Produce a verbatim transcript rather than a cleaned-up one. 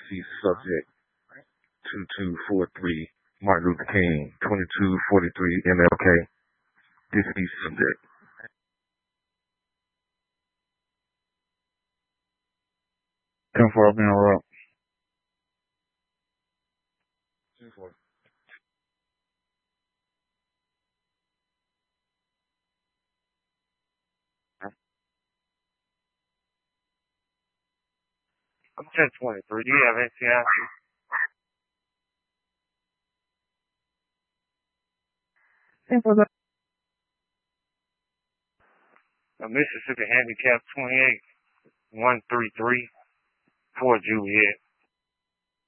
see subject two two four three, Martin Luther King, twenty-two forty-three, M L K. Deceased subject. ten four, I've been rock. ten four. I'm ten twenty-three. Do you have anything else? ten four. A Mississippi Handicap twenty-eight one three three for Juliet.